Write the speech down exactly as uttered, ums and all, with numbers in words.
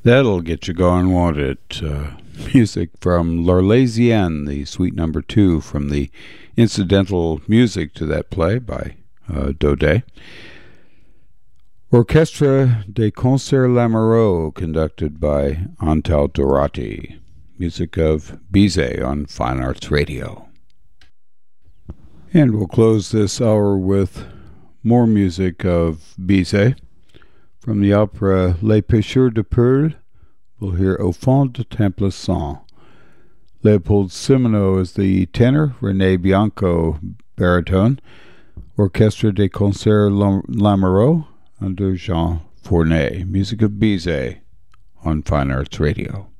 That'll get you going, won't it? Uh, music from L'Arlésienne, the suite number two from the incidental music to that play by uh, Daudet. Orchestre des Concerts Lamoureux, conducted by Antal Dorati. Music of Bizet on Fine Arts Radio. And we'll close this hour with more music of Bizet. From the opera Les Pêcheurs de Perles, we'll hear Au fond de Temple Saint. Leopold Simoneau is the tenor, René Bianco baritone, Orchestre des Concerts Lamoureux under Jean Fournet. Music of Bizet on Fine Arts Radio.